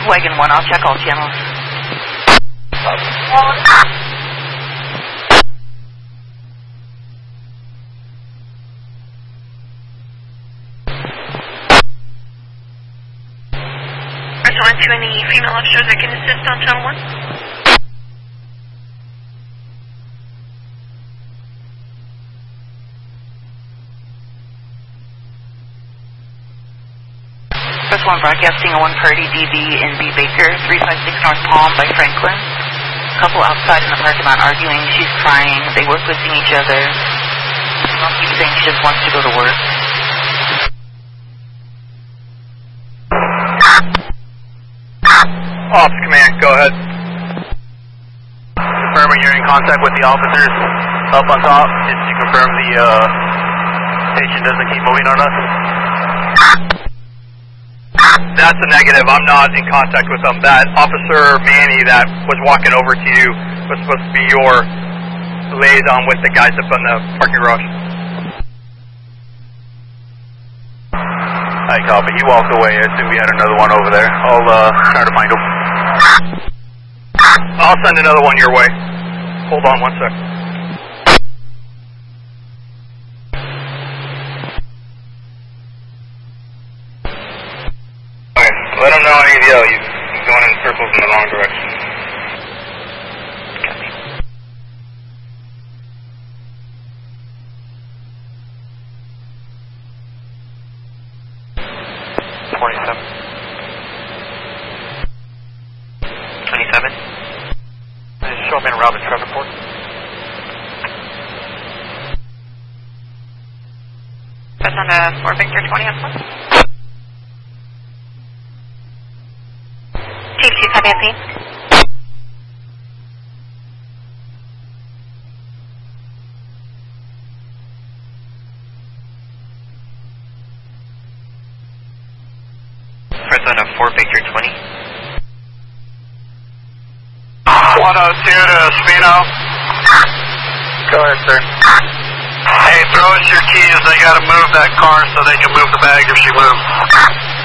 Wagon 1, I'll check all channels. Respond to any female officers that can assist on channel 1. Press 1 broadcasting a 1 party DV in B. Baker, 356 North Palm by Franklin. Couple outside in the parking lot arguing. She's crying. They were kissing each other. Mom keeps saying she just wants to go to work. Officer Command, go ahead. Confirming you're in contact with the officers up on top. Did you confirm the patient doesn't keep moving on us? That's a negative. I'm not in contact with them. That Officer Manny that was walking over to you was supposed to be your liaison with the guys up on the parking garage. I copy. He walked away. I assume we had another one over there. I'll try to find him. I'll send another one your way. Hold on 1 sec. Let him know on ADL. He's going in circles in the wrong direction. Copy. Show him in Robin Travanport. Press on to 4 Victor 20 on 4. Chief, Chief, have you seen? Press on to 4 Victor 20. 102 to Spino. Go ahead, sir. Hey, throw us your keys. They gotta move that car so they can move the bag if she moves.